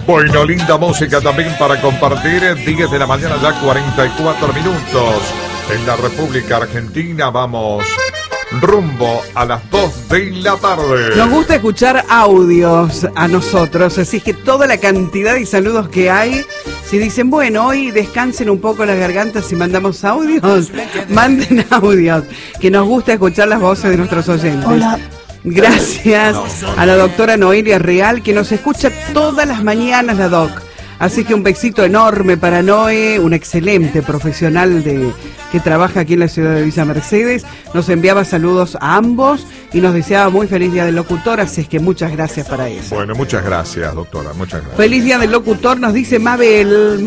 Bueno, linda música también para compartir. 10 de la mañana, ya 44 minutos. En la República Argentina vamos rumbo a las 2 de la tarde. Nos gusta escuchar audios a nosotros, así es que toda la cantidad de saludos que hay, si dicen, bueno, hoy descansen un poco las gargantas y mandamos audios, manden audios, que nos gusta escuchar las voces de nuestros oyentes. Hola. Gracias a la doctora Noelia Real, que nos escucha todas las mañanas, la doc. Así que un besito enorme para Noé, un excelente profesional que trabaja aquí en la ciudad de Villa Mercedes. Nos enviaba saludos a ambos y nos deseaba muy feliz día del locutor, así es que muchas gracias para eso. Bueno, muchas gracias, doctora, muchas gracias. Feliz día del locutor, nos dice Mabel,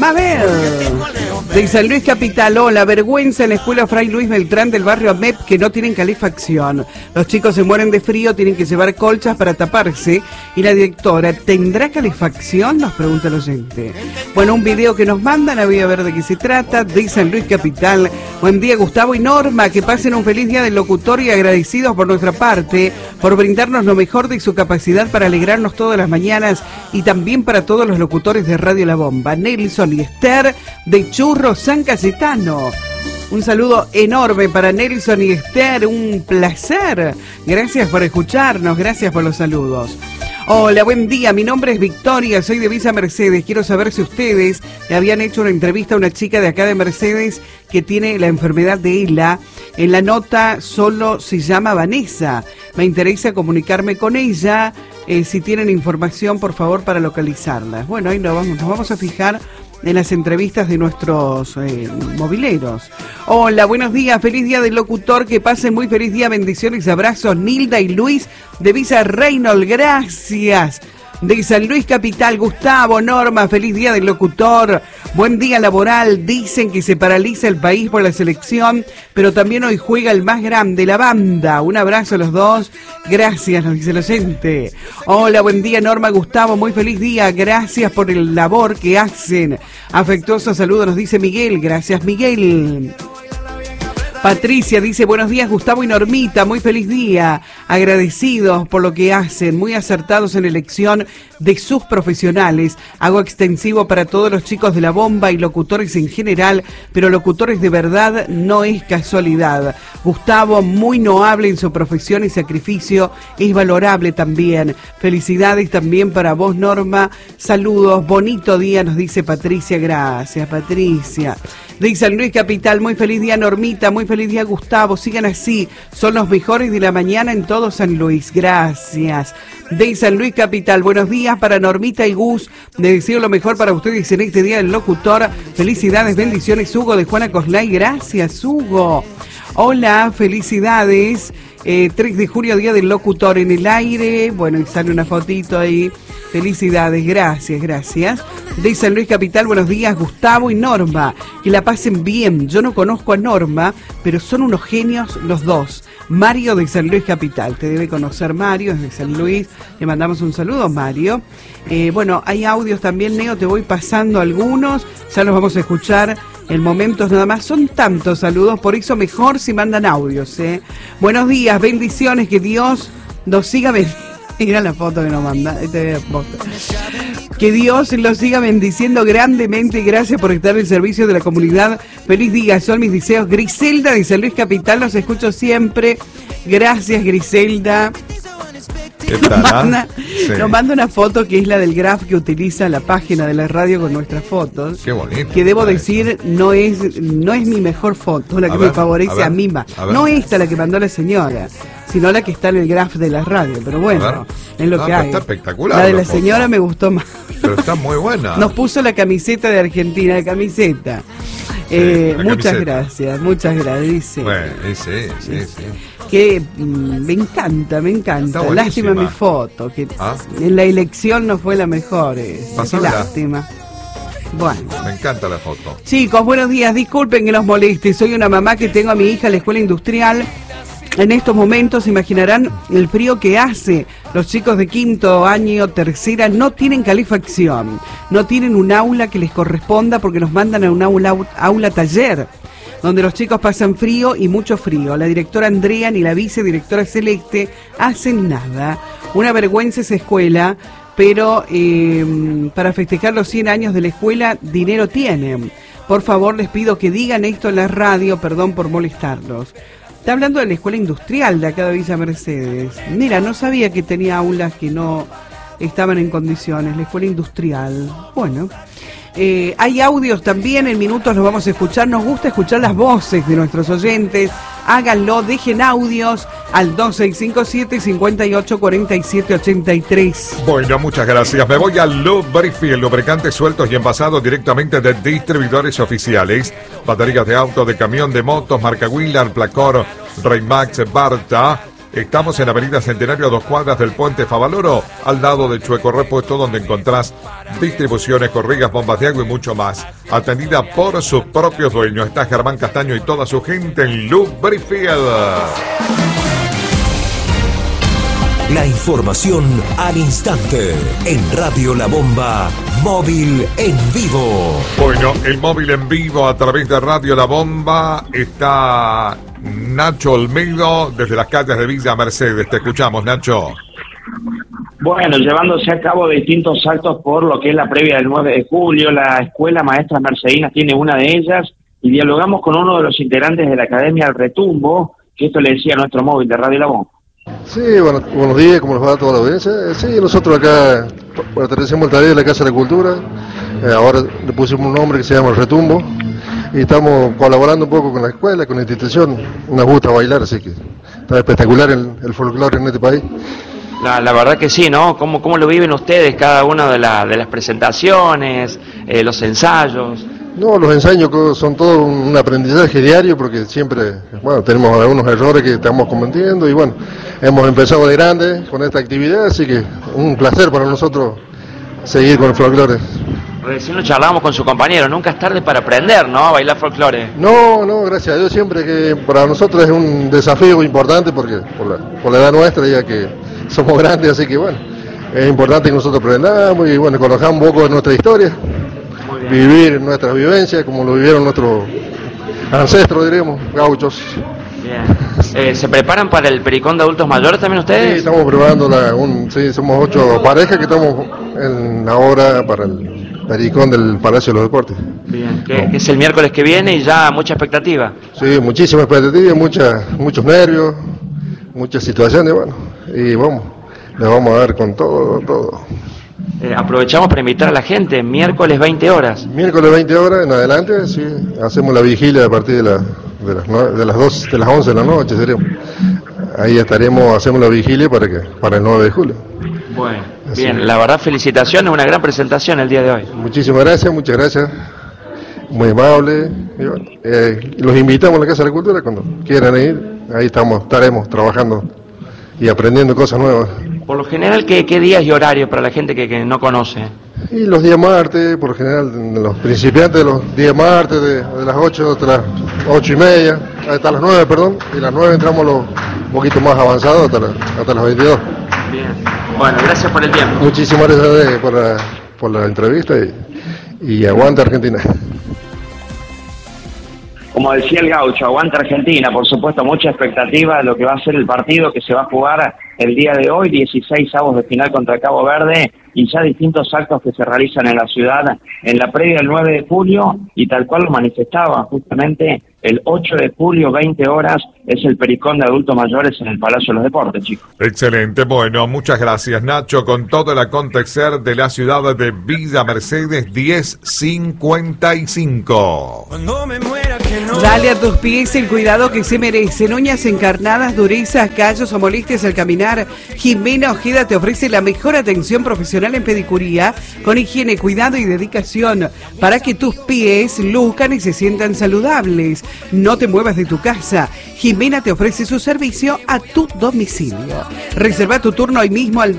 de San Luis Capital. Hola, vergüenza en la escuela Fray Luis Beltrán del barrio AMEP que no tienen calefacción. Los chicos se mueren de frío, tienen que llevar colchas para taparse. Y la directora, ¿tendrá calefacción? Nos pregunta el oyente. Bueno, un video que nos mandan, voy a ver de qué se trata, de San Luis Capital. Buen día, Gustavo y Norma, que pasen un feliz día del locutor y agradecidos por nuestra parte, por brindarnos lo mejor de su capacidad para alegrarnos todas las mañanas y también para todos los locutores de Radio La Bomba. Nelson y Esther, de Churro San Cayetano. Un saludo enorme para Nelson y Esther, un placer. Gracias por escucharnos, gracias por los saludos. Hola, buen día, mi nombre es Victoria, soy de Villa Mercedes. Quiero saber si ustedes le habían hecho una entrevista a una chica de acá de Mercedes que tiene la enfermedad de ELA. En la nota solo se llama Vanessa. Me interesa comunicarme con ella. Si tienen información, por favor, para localizarla. Bueno, ahí nos vamos a fijar en las entrevistas de nuestros mobileros. Hola, buenos días, feliz día del locutor, que pasen muy feliz día, bendiciones, abrazos, Nilda y Luis de Villa Reynolds, gracias. De San Luis Capital, Gustavo, Norma, feliz día del locutor, buen día laboral. Dicen que se paraliza el país por la selección, pero también hoy juega el más grande, la banda. Un abrazo a los dos, gracias, nos dice el oyente. Hola, buen día Norma, Gustavo, muy feliz día, gracias por el labor que hacen. Afectuoso saludo, nos dice Miguel, gracias Miguel. Patricia dice, buenos días Gustavo y Normita, muy feliz día, agradecidos por lo que hacen, muy acertados en la elección de sus profesionales. Hago extensivo para todos los chicos de La Bomba y locutores en general, pero locutores de verdad no es casualidad. Gustavo, muy noble en su profesión y sacrificio, es valorable también. Felicidades también para vos Norma, saludos, bonito día, nos dice Patricia, gracias Patricia. De San Luis Capital, muy feliz día Normita, muy feliz día Gustavo, sigan así, son los mejores de la mañana en todo San Luis, gracias. De San Luis Capital, buenos días para Normita y Gus, les deseo lo mejor para ustedes en este día del locutor, felicidades, bendiciones, Hugo de Juana Coslay, gracias Hugo. Hola, felicidades, 3 de junio, día del locutor en el aire, bueno, y sale una fotito ahí. Felicidades, gracias, gracias. De San Luis Capital, buenos días, Gustavo y Norma. Que la pasen bien. Yo no conozco a Norma, pero son unos genios los dos. Mario de San Luis Capital. Te debe conocer Mario, es de San Luis. Le mandamos un saludo, Mario. Bueno, hay audios también, Neo, te voy pasando algunos. Ya los vamos a escuchar en momentos nada más. Son tantos saludos, por eso mejor si mandan audios, ¿eh? Buenos días, bendiciones, que Dios nos siga bendiciendo. Mira la foto que nos manda. Que Dios los siga bendiciendo grandemente y gracias por estar en servicio de la comunidad. Feliz día, son mis deseos. Griselda de San Luis Capital, los escucho siempre. Gracias, Griselda. ¿Qué tal? Nos manda una foto que es la del graph que utiliza la página de la radio con nuestras fotos. Qué bonito. Que debo decir, no es mi mejor foto, la que me favorece a mí más. No esta la que mandó la señora, sino la que está en el graph de la radio. Pero bueno, es lo que hay. Está espectacular. La de la señora me gustó más. Pero está muy buena. Nos puso la camiseta de Argentina, la camiseta. Muchas gracias, dice. Bueno, sí. Que me encanta. Lástima mi foto, que en la elección no fue la mejor. Lástima. Bueno. Me encanta la foto. Chicos, buenos días, disculpen que los moleste. Soy una mamá que tengo a mi hija en la escuela industrial. En estos momentos imaginarán el frío que hace. Los chicos de quinto año, tercera, no tienen calefacción. No tienen un aula que les corresponda porque nos mandan a un aula taller, donde los chicos pasan frío y mucho frío. La directora Andrea ni la vicedirectora Celeste hacen nada. Una vergüenza esa escuela. pero para festejar los 100 años de la escuela, dinero tienen. Por favor, les pido que digan esto en la radio, perdón por molestarlos. Está hablando de la escuela industrial de acá de Villa Mercedes. Mira, no sabía que tenía aulas que no estaban en condiciones, la escuela industrial. Bueno, hay audios también, en minutos los vamos a escuchar. Nos gusta escuchar las voces de nuestros oyentes. Háganlo, dejen audios al 2657-584783. Bueno, muchas gracias. Me voy al Lubrifield, lubricantes sueltos y envasados directamente de distribuidores oficiales. Baterías de auto, de camión, de motos, marca Willard, Placor, Remax, Barta. Estamos en Avenida Centenario, a 2 cuadras del Puente Favaloro, al lado de Chueco Repuesto, donde encontrás distribuciones, corrigas, bombas de agua y mucho más. Atendida por sus propios dueños. Está Germán Castaño y toda su gente en Lubrifield. La información al instante en Radio La Bomba, móvil en vivo. Bueno, el móvil en vivo a través de Radio La Bomba está Nacho Olmedo desde las calles de Villa Mercedes. Te escuchamos, Nacho. Bueno, llevándose a cabo distintos actos por lo que es la previa del 9 de julio, la Escuela Maestras Mercedinas tiene una de ellas y dialogamos con uno de los integrantes de la Academia El Retumbo, que esto le decía a nuestro móvil de Radio La Bomba. Sí, bueno, buenos días, ¿cómo nos va a toda la audiencia? Sí, nosotros acá pertenecemos al taller de la Casa de la Cultura, ahora le pusimos un nombre que se llama El Retumbo, y estamos colaborando un poco con la escuela, con la institución. Nos gusta bailar, así que está espectacular el folclore en este país. La verdad que sí, ¿no? ¿Cómo lo viven ustedes, cada una de las presentaciones, los ensayos? No, los ensayos son todo un aprendizaje diario, porque siempre, bueno, tenemos algunos errores que estamos cometiendo, y bueno, hemos empezado de grande con esta actividad, así que un placer para nosotros seguir con el folclore. Recién lo charlábamos con su compañero, nunca es tarde para aprender, ¿no? A bailar folclore. No, gracias a Dios, siempre que para nosotros es un desafío importante, porque por la edad nuestra, ya que somos grandes, así que bueno, es importante que nosotros aprendamos y bueno, conozcamos un poco de nuestra historia, vivir nuestras vivencias como lo vivieron nuestros ancestros, diríamos, gauchos. Bien. ¿Se preparan para el pericón de adultos mayores también ustedes? Sí, estamos preparando, somos 8 parejas que estamos en la hora para el pericón del Palacio de los Deportes. Bien, que es el miércoles que viene y ya mucha expectativa. Sí, muchísima expectativa, muchos nervios, muchas situaciones, bueno, y le vamos a dar con todo. Aprovechamos para invitar a la gente, miércoles 20 horas. Miércoles 20 horas en adelante, sí, hacemos la vigilia a partir de las 11 de la noche, seríamos. Ahí hacemos la vigilia para el 9 de julio. Bueno, así bien, la verdad, felicitaciones, una gran presentación el día de hoy. Muchísimas gracias, muchas gracias. Muy amable. Y bueno, los invitamos a la Casa de la Cultura cuando quieran ir. Ahí estaremos trabajando y aprendiendo cosas nuevas. Por lo general, ¿qué días y horarios para la gente que no conoce? Y los días martes, por lo general, los principiantes de los días martes, de las 8 hasta las 8:30, hasta las 9, perdón, y las 9 entramos un poquito más avanzados hasta las 22. Bien, bueno, gracias por el tiempo. Muchísimas gracias por la entrevista y aguanta Argentina. Como decía el gaucho, aguanta Argentina, por supuesto, mucha expectativa de lo que va a ser el partido que se va a jugar el día de hoy, 16avos de final contra Cabo Verde, y ya distintos actos que se realizan en la ciudad en la previa del 9 de julio, y tal cual lo manifestaba justamente el 8 de julio, 20 horas, es el pericón de adultos mayores en el Palacio de los Deportes, chicos. Excelente, bueno, muchas gracias, Nacho, con todo el acontecer de la ciudad de Villa Mercedes, 10:55. Dale a tus pies el cuidado que se merecen. Uñas encarnadas, durezas, callos o molestias al caminar. Jimena Ojeda te ofrece la mejor atención profesional en pedicuría, con higiene, cuidado y dedicación, para que tus pies luzcan y se sientan saludables. No te muevas de tu casa. Jimena te ofrece su servicio a tu domicilio. Reserva tu turno hoy mismo al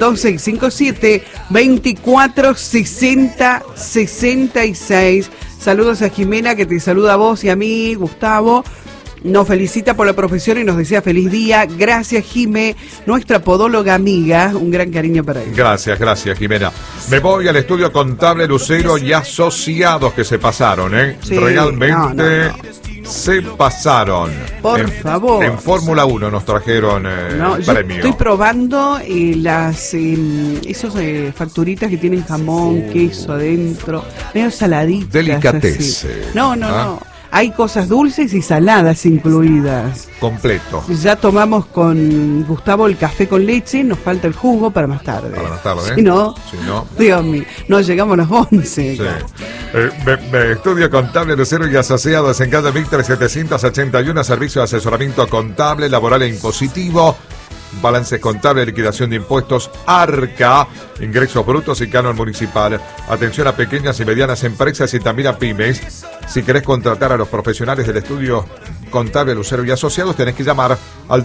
2657-2460-66. Saludos a Jimena, que te saluda a vos y a mí, Gustavo. Nos felicita por la profesión y nos desea feliz día. Gracias, Jimé, nuestra podóloga amiga. Un gran cariño para ella. Gracias, Jimena. Me voy al estudio contable Lucero y asociados que se pasaron, ¿eh? Sí, Realmente se pasaron. Por favor. En Fórmula 1 nos trajeron No, el yo premio. estoy probando las esos facturitas que tienen jamón, queso adentro, medio saladitas. Delicatesse. Así. No. ¿Ah? Hay cosas dulces y saladas incluidas. Completo. Ya tomamos con Gustavo el café con leche, nos falta el jugo para más tarde. Para más tarde, ¿eh? Si no, Dios mío, no llegamos a las 11. Sí. Estudio contable, Lucero y Asociados en calle Víctor 781, servicio de asesoramiento contable, laboral e impositivo, balance contable, liquidación de impuestos, ARCA, ingresos brutos y canon municipal. Atención a pequeñas y medianas empresas y también a pymes. Si querés contratar a los profesionales del estudio contable Lucero y Asociados, tenés que llamar al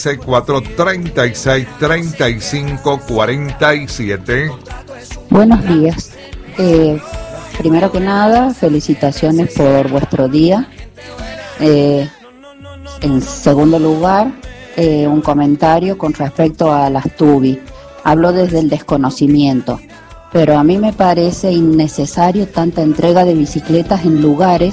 2664-363547. Buenos días. Primero que nada, felicitaciones por vuestro día. En segundo lugar, un comentario con respecto a las TUBI. Hablo desde el desconocimiento, pero a mí me parece innecesario tanta entrega de bicicletas en lugares,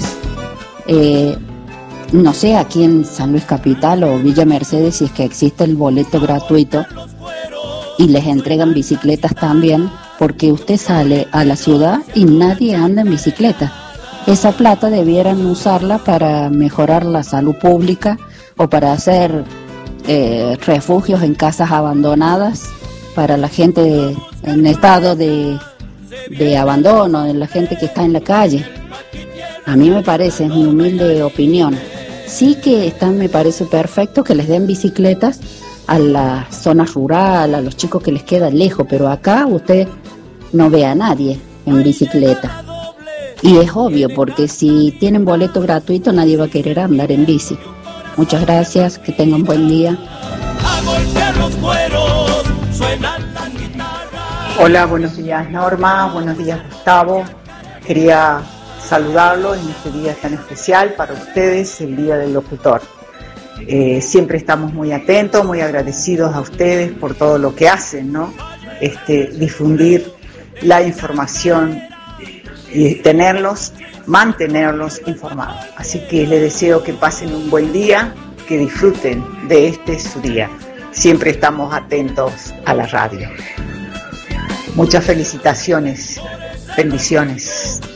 no sé, aquí en San Luis Capital o Villa Mercedes, si es que existe el boleto gratuito y les entregan bicicletas también, porque usted sale a la ciudad y nadie anda en bicicleta. Esa plata debieran usarla para mejorar la salud pública o para hacer refugios en casas abandonadas para la gente en estado de abandono, de la gente que está en la calle. A mí me parece, es mi humilde opinión. Sí que me parece perfecto que les den bicicletas a la zona rural, a los chicos que les queda lejos, pero acá usted no ve a nadie en bicicleta. Y es obvio, porque si tienen boleto gratuito nadie va a querer andar en bici. Muchas gracias, que tengan buen día. Hola, buenos días Norma, buenos días Gustavo. Quería saludarlo en este día tan especial para ustedes, el Día del Locutor. Siempre estamos muy atentos, muy agradecidos a ustedes por todo lo que hacen, ¿no? Difundir la información y mantenerlos informados. Así que les deseo que pasen un buen día, que disfruten de su día. Siempre estamos atentos a la radio. Muchas felicitaciones, bendiciones.